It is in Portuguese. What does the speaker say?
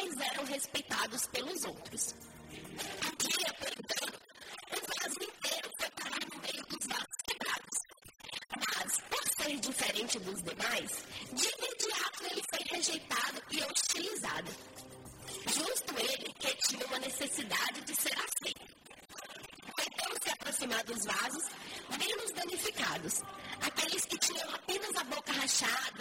mais eram respeitados pelos outros. Aqui, por engano, o vaso inteiro foi parar no meio dos vasos quebrados. Mas, por ser diferente dos demais, de imediato ele foi rejeitado e hostilizado. Justo ele que tinha uma necessidade de ser aceito. Foi então se aproximar dos vasos menos danificados, aqueles que tinham apenas a boca rachada